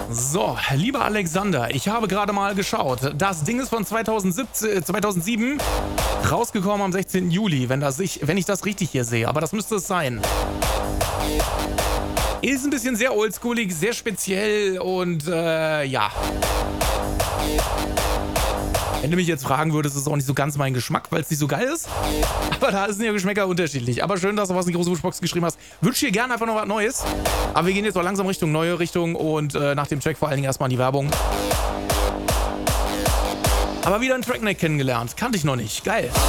So, lieber Alexander, ich habe gerade mal geschaut. Das Ding ist von 2007 rausgekommen am 16. Juli, wenn ich das richtig hier sehe. Aber das müsste es sein. Ist ein bisschen sehr oldschoolig, sehr speziell und ja. Wenn du mich jetzt fragen würdest, ist es auch nicht so ganz mein Geschmack, weil es nicht so geil ist. Aber da sind ja Geschmäcker unterschiedlich. Aber schön, dass du was in die große Wunschbox geschrieben hast. Wünsche dir gerne einfach noch was Neues. Aber wir gehen jetzt auch langsam Richtung neue Richtung und nach dem Track vor allen Dingen erstmal in die Werbung. Aber wieder einen Trackneck kennengelernt. Kannte ich noch nicht. Geil.